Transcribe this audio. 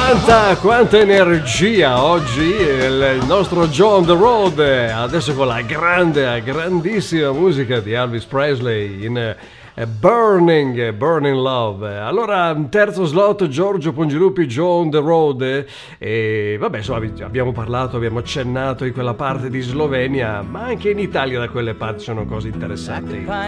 Quanta energia oggi il nostro Joe on the Road, adesso con la grandissima musica di Elvis Presley in Burning Love. Allora, terzo slot, Giorgio Pongilupi, Joe on the Road, e vabbè, insomma, abbiamo parlato, abbiamo accennato in quella parte di Slovenia, ma anche in Italia da quelle parti sono cose interessanti.